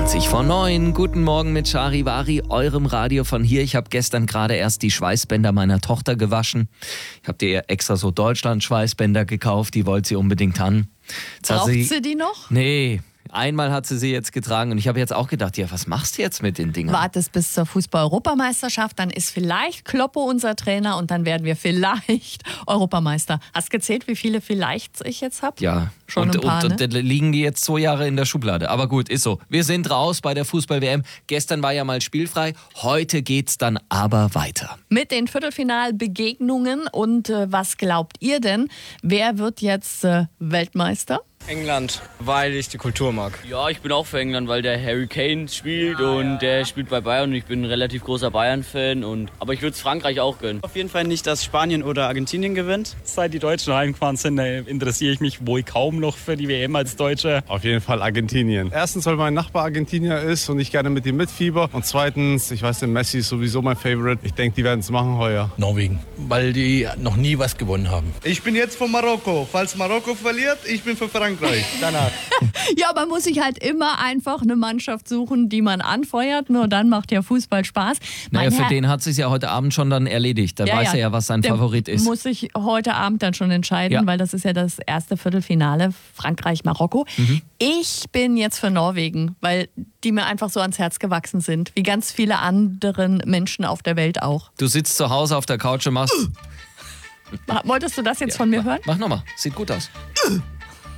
20 vor 9. Guten Morgen mit Charivari, eurem Radio von hier. Ich habe gestern gerade erst die Schweißbänder meiner Tochter gewaschen. Ich habe dir extra so Deutschland-Schweißbänder gekauft, die wollte sie unbedingt haben. Braucht sie die noch? Nee. Einmal hat sie jetzt getragen und ich habe jetzt auch gedacht, ja, was machst du jetzt mit den Dingern? Wartest bis zur Fußball-Europameisterschaft, dann ist vielleicht Kloppo unser Trainer und dann werden wir vielleicht Europameister. Hast gezählt, wie viele Vielleichts ich jetzt habe? Ja, schon ein paar, und liegen die jetzt 2 Jahre in der Schublade. Aber gut, ist so. Wir sind raus bei der Fußball-WM. Gestern war ja mal spielfrei, heute geht's dann aber weiter. Mit den Viertelfinalbegegnungen und was glaubt ihr denn? Wer wird jetzt Weltmeister? England, weil ich die Kultur mag. Ja, ich bin auch für England, weil der Harry Kane spielt und der spielt bei Bayern und ich bin ein relativ großer Bayern-Fan. Aber ich würde es Frankreich auch gönnen. Auf jeden Fall nicht, dass Spanien oder Argentinien gewinnt. Seit die Deutschen heimgefahren sind, interessiere ich mich wohl kaum noch für die WM als Deutscher. Auf jeden Fall Argentinien. Erstens, weil mein Nachbar Argentinier ist und ich gerne mit ihm mitfieber. Und zweitens, ich weiß, der Messi ist sowieso mein Favorite. Ich denke, die werden es machen heuer. Norwegen, weil die noch nie was gewonnen haben. Ich bin jetzt von Marokko. Falls Marokko verliert, ich bin für Frankreich. Danach. Ja, man muss sich halt immer einfach eine Mannschaft suchen, die man anfeuert. Nur dann macht ja Fußball Spaß. Naja, für den hat es sich ja heute Abend schon dann erledigt. Da weiß er ja, was sein Favorit ist. Muss sich heute Abend dann schon entscheiden, weil das ist ja das erste Viertelfinale, Frankreich-Marokko. Ich bin jetzt für Norwegen, weil die mir einfach so ans Herz gewachsen sind. Wie ganz viele anderen Menschen auf der Welt auch. Du sitzt zu Hause auf der Couch und machst... Wolltest du das jetzt von mir hören? Mach nochmal, sieht gut aus.